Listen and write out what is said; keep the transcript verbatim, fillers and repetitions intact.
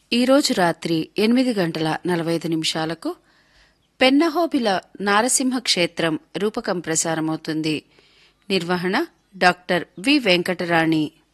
ఈరోజు రాత్రి ఎనిమిది గంటల నలభై ఐదు నిమిషాలకు పెన్నహోబిల నారసింహ క్షేత్రం రూపకం ప్రసారమవుతుంది. నిర్వహణ డాక్టర్ వి వెంకటరాణి.